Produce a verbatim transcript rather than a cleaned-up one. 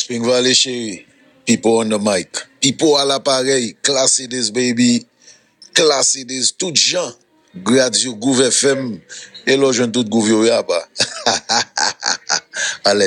Spring Valley chérie, people on the mic, people à l'appareil, Classy this baby, Classy this, tout gens, gradio Gouv F M, et là, je tout Gouv yo ya ba.